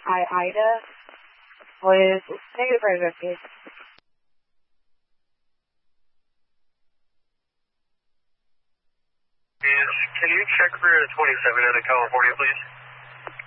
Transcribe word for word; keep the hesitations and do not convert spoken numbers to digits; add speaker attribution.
Speaker 1: I, Ida, with negative resident, please.
Speaker 2: Can you check for twenty-seven out of California, please?